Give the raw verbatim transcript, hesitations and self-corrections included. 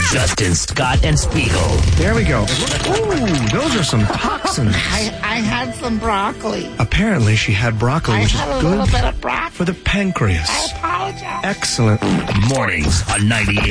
Justin, Scott, and Spiegel. There we go. Ooh, those are some toxins. I, I had some broccoli. Apparently, she had broccoli, I which had a is little good bit of broccoli. for the pancreas. I apologize. Excellent. Mornings on ninety-eight.